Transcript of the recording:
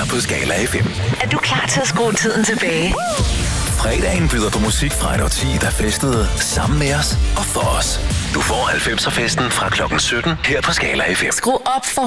på Skala FM. Er du klar til at skrue tiden tilbage? Fredagen byder på musik fra et årti, der festede sammen med os og for os. Du får 90'er-festen fra klokken 17 her på Skala FM. Skru op for